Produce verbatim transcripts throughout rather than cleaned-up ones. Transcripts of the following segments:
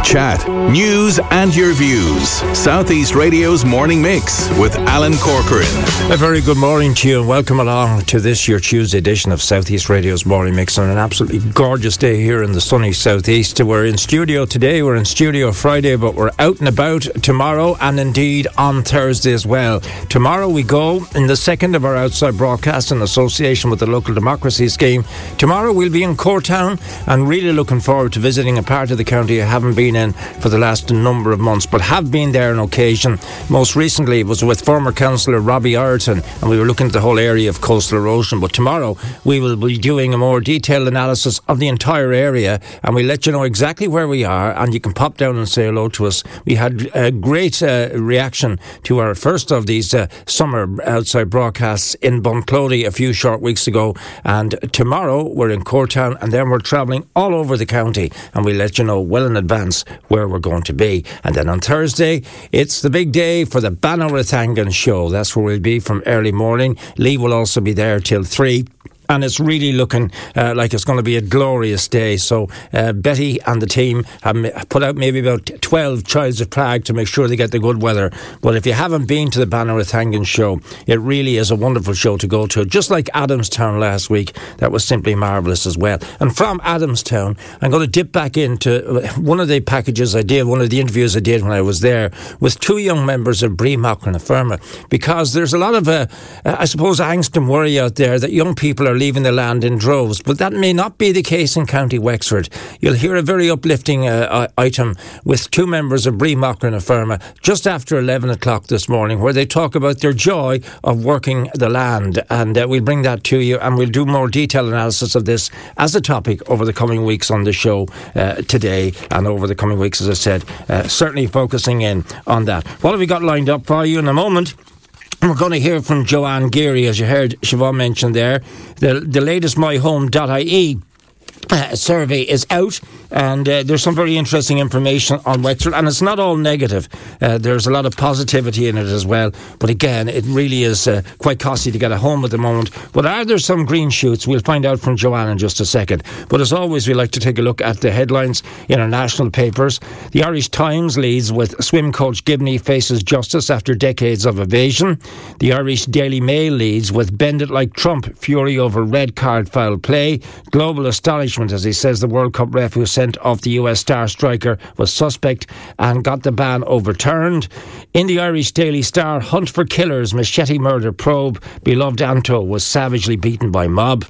chat, news and your views. Southeast Radio's Morning Mix with Alan Corcoran. A very good morning to you and welcome along to this your Tuesday edition of Southeast Radio's Morning Mix on an absolutely gorgeous day here in the sunny Southeast. We're in studio today, we're in studio Friday, but we're out and about tomorrow and indeed on Thursday as well. Tomorrow we go in the second of our outside broadcast in association with the Local Democracy Scheme. Tomorrow we'll be in Courtown and really looking forward to visiting a part of the county I haven't been in for the last number of months, but have been there on occasion. Most recently it was with former councillor Robbie Ireton and we were looking at the whole area of coastal erosion. But tomorrow we will be doing a more detailed analysis of the entire area and we'll let you know exactly where we are, and you can pop down and say hello to us. We had a great uh, reaction to our first of these uh, summer outside broadcasts in Bunclody a few short weeks ago, and tomorrow we're in Courtown and then we're travelling all over the county and we'll let you know well in advance where we're going to be. And then on Thursday it's the big day for the Bannerathangan show. That's where we'll be from early morning. Lee will also be there till three. And it's really looking uh, like it's going to be a glorious day. So uh, Betty and the team have put out maybe about twelve Childs of Prague to make sure they get the good weather. But if you haven't been to the Bannerathangan show, it really is a wonderful show to go to. Just like Adamstown last week, that was simply marvellous as well. And from Adamstown, I'm going to dip back into one of the packages I did, one of the interviews I did when I was there with two young members of Brí Machran na Firma, because there's a lot of, uh, I suppose, angst and worry out there that young people are leaving the land in droves, but that may not be the case in County Wexford. You'll hear a very uplifting uh, item with two members of Brí Machran na Firma just after eleven o'clock this morning, where they talk about their joy of working the land, and uh, we'll bring that to you and we'll do more detailed analysis of this as a topic over the coming weeks on the show uh, today and over the coming weeks, as I said, uh, certainly focusing in on that. What have we got lined up for you in a moment? We're going to hear from Joanne Geary, as you heard Siobhan mention there. The, the latest my home dot I E Uh, survey is out, and uh, there's some very interesting information on Wexford, and it's not all negative. Uh, there's a lot of positivity in it as well, but again, it really is uh, quite costly to get a home at the moment. But are there some green shoots? We'll find out from Joanne in just a second. But as always, we like to take a look at the headlines in our national papers. The Irish Times leads with swim coach Gibney faces justice after decades of evasion. The Irish Daily Mail leads with bend it like Trump, fury over red card foul play. Global astonishment as he says the World Cup ref who sent off the U S star striker was suspect and got the ban overturned. In the Irish Daily Star, hunt for killers, machete murder probe, beloved Anto was savagely beaten by mob.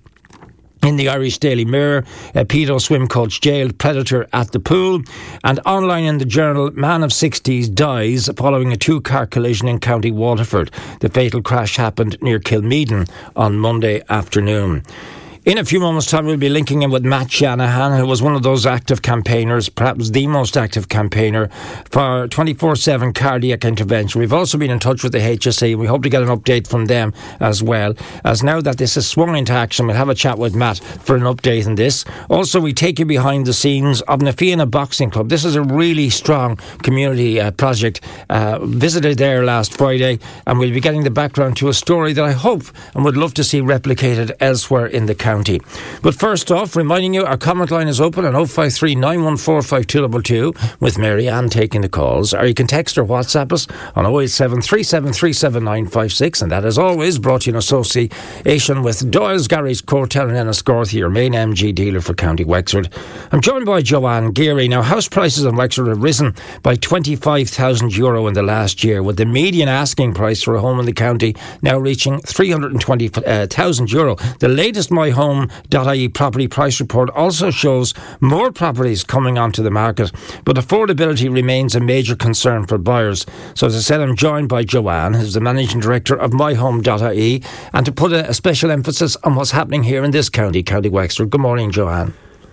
In the Irish Daily Mirror, a pedo swim coach jailed, predator at the pool. And online in the Journal, man of sixties dies following a two-car collision in County Waterford. The fatal crash happened near Kilmeaden on Monday afternoon. In a few moments' time, we'll be linking in with Matt Shanahan, who was one of those active campaigners, perhaps the most active campaigner for twenty-four seven cardiac intervention. We've also been in touch with the H S E, and we hope to get an update from them as well. As now that this has swung into action, we'll have a chat with Matt for an update on this. Also, we take you behind the scenes of Na Fianna Boxing Club. This is a really strong community uh, project. Uh, visited there last Friday, and we'll be getting the background to a story that I hope and would love to see replicated elsewhere in the county. But first off, reminding you, our comment line is open on oh five three, nine one four, five two two two with Mary Ann taking the calls, or you can text or WhatsApp us on oh eight seven, three seven three seven, nine five six, and that as always brought to you in association with Doyle's Garage, Courtown and Enniscorthy, your main M G dealer for County Wexford. I'm joined by Joanne Geary. Now, house prices in Wexford have risen by twenty-five thousand euro in the last year, with the median asking price for a home in the county now reaching three hundred twenty thousand euro. The latest My Home dot I E property price report also shows more properties coming onto the market, but affordability remains a major concern for buyers. So as I said, I'm joined by Joanne, who's the Managing Director of My Home dot I E, and to put a, a special emphasis on what's happening here in this county, County Wexford. Good morning, Joanne.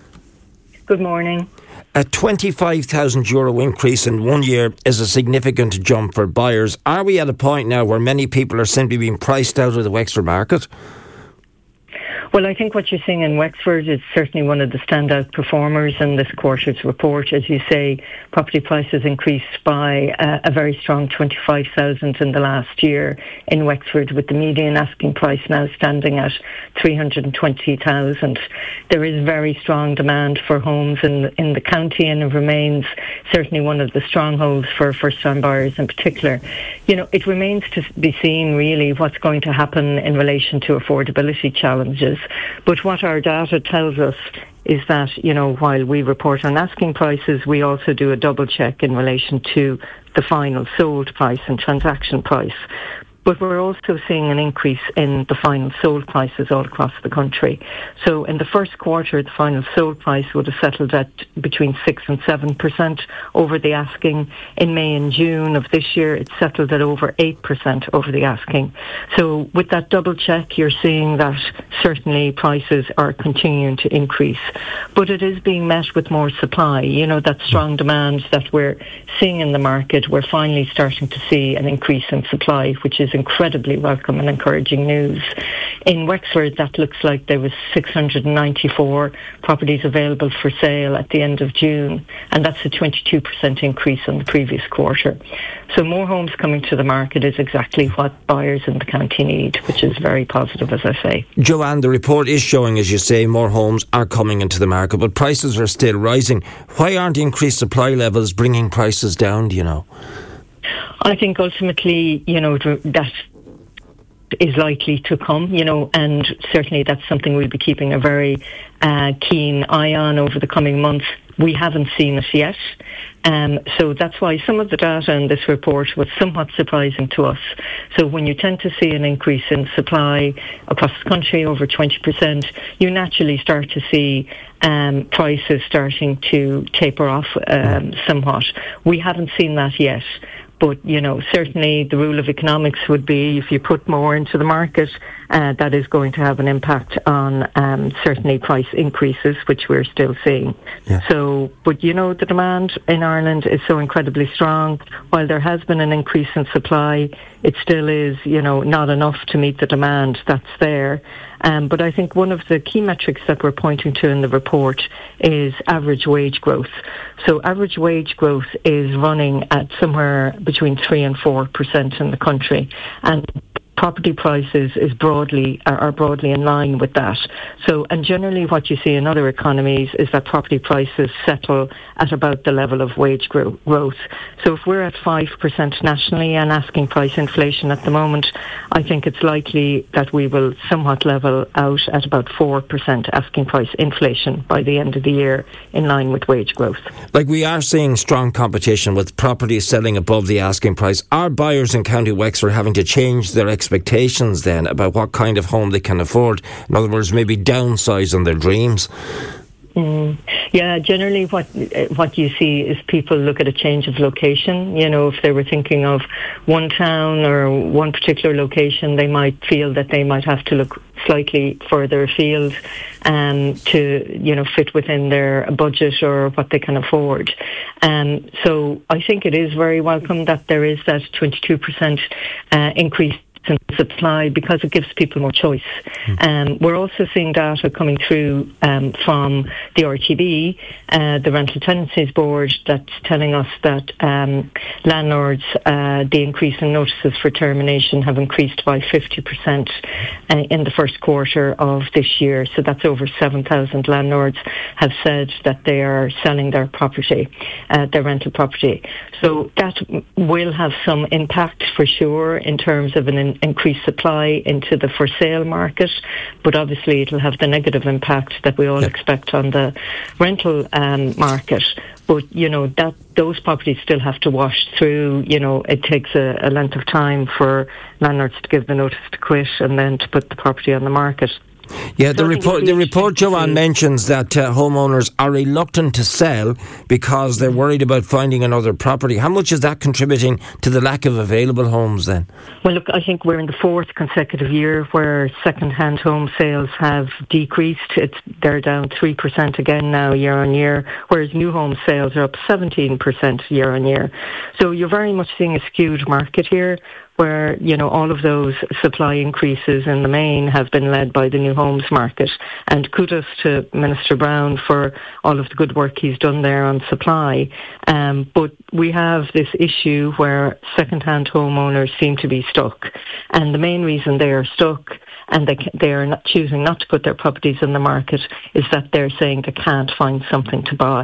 Good morning. A twenty-five thousand euro increase in one year is a significant jump for buyers. Are we at a point now where many people are simply being priced out of the Wexford market? Well, I think what you're seeing in Wexford is certainly one of the standout performers in this quarter's report. As you say, property prices increased by uh, a very strong twenty-five thousand in the last year in Wexford, with the median asking price now standing at three hundred twenty thousand. There is very strong demand for homes in, in the county, and it remains certainly one of the strongholds for first-time buyers in particular. You know, it remains to be seen really what's going to happen in relation to affordability challenges. But what our data tells us is that, you know, while we report on asking prices, we also do a double check in relation to the final sold price and transaction price. But we're also seeing an increase in the final sold prices all across the country. So in the first quarter, the final sold price would have settled at between six and seven percent over the asking. In May and June of this year, it settled at over eight percent over the asking. So with that double check, you're seeing that certainly prices are continuing to increase. But it is being met with more supply. You know, that strong demand that we're seeing in the market, we're finally starting to see an increase in supply, which is incredibly welcome and encouraging news. In Wexford, that looks like there was six hundred ninety-four properties available for sale at the end of June, and that's a twenty-two percent increase on the previous quarter. So more homes coming to the market is exactly what buyers in the county need, which is very positive, as I say. Joanne, the report is showing, as you say, more homes are coming into the market, but prices are still rising. Why aren't increased supply levels bringing prices down, do you know? I think ultimately, you know, that is likely to come, you know, and certainly that's something we'll be keeping a very uh, keen eye on over the coming months. We haven't seen it yet. Um, so that's why some of the data in this report was somewhat surprising to us. So when you tend to see an increase in supply across the country over twenty percent, you naturally start to see um, prices starting to taper off um, somewhat. We haven't seen that yet. But, you know, certainly the rule of economics would be if you put more into the market, uh, that is going to have an impact on um, certainly price increases, which we're still seeing. Yeah. So, but, you know, the demand in Ireland is so incredibly strong. While there has been an increase in supply, it still is, you know, not enough to meet the demand that's there. Um, but I think one of the key metrics that we're pointing to in the report is average wage growth. So average wage growth is running at somewhere between three and four percent in the country, and property prices is broadly are, are broadly in line with that. So, and generally what you see in other economies is that property prices settle at about the level of wage grow, growth. So if we're at five percent nationally and asking price inflation at the moment, I think it's likely that we will somewhat level out at about four percent asking price inflation by the end of the year, in line with wage growth. Like, we are seeing strong competition with properties selling above the asking price. Are buyers in County Wexford having to change their expectations then about what kind of home they can afford? In other words, maybe downsize on their dreams? Mm. Yeah, generally what what you see is people look at a change of location. You know, if they were thinking of one town or one particular location, they might feel that they might have to look slightly further afield um, to, you know, fit within their budget or what they can afford. Um, so I think it is very welcome that there is that twenty-two percent uh, increase in supply, because it gives people more choice. Mm. Um, we're also seeing data coming through um, from the R T B, uh, the Rental Tenancies Board, that's telling us that um, landlords, uh, the increase in notices for termination have increased by fifty percent uh, in the first quarter of this year. So that's over seven thousand landlords have said that they are selling their property, uh, their rental property. So that will have some impact for sure in terms of an in- increased supply into the for sale market, but obviously it'll have the negative impact that we all yeah. expect on the rental um, market. But, you know, that those properties still have to wash through. You know, it takes a, a length of time for landlords to give the notice to quit and then to put the property on the market. Yeah, the report, the report, Joanne, mentions that uh, homeowners are reluctant to sell because they're worried about finding another property. How much is that contributing to the lack of available homes then? Well, look, I think we're in the fourth consecutive year where second-hand home sales have decreased. It's They're down three percent again now year on year, whereas new home sales are up seventeen percent year on year. So you're very much seeing a skewed market here, where, you know, all of those supply increases in the main have been led by the new homes market. And kudos to Minister Brown for all of the good work he's done there on supply. Um, but we have this issue where second-hand homeowners seem to be stuck. And the main reason they are stuck and they they are not choosing not to put their properties in the market is that they're saying they can't find something to buy.